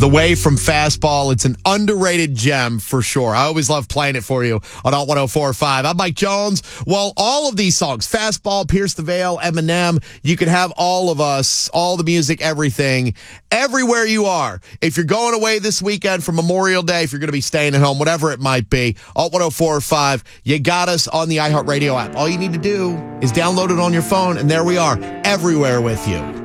The Way from Fastball. It's an underrated gem for sure. I always love playing it for you on Alt 104.5. I'm Mike Jones. Well, all of these songs, Fastball, Pierce the Veil, Eminem, you can have all of us, all the music, everything, everywhere you are. If you're going away this weekend for Memorial Day, if you're going to be staying at home, whatever it might be, Alt 104.5, you got us on the iHeartRadio app. All you need to do is download it on your phone, and there we are, everywhere with you.